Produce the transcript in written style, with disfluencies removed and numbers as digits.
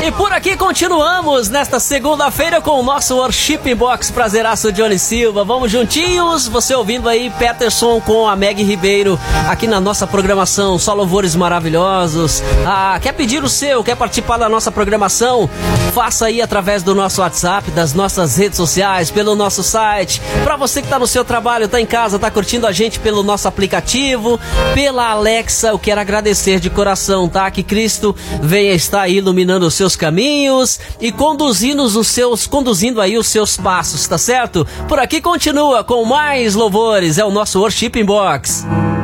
E por aqui continuamos nesta segunda-feira com o nosso Worship Box. Prazeraço, Johnny Silva. Vamos juntinhos, você ouvindo aí Peterson com a Meg Ribeiro aqui na nossa programação. Só louvores maravilhosos. Quer pedir o seu, quer participar da nossa programação? Faça aí através do nosso WhatsApp, das nossas redes sociais, pelo nosso site. Para você que tá no seu trabalho, tá em casa, tá curtindo a gente pelo nosso aplicativo, pela Alexa, eu quero agradecer de coração, tá? Que Cristo venha estar aí iluminando os seus caminhos e conduzindo aí os seus passos, tá certo? Por aqui continua com mais louvores, é o nosso Worship Box.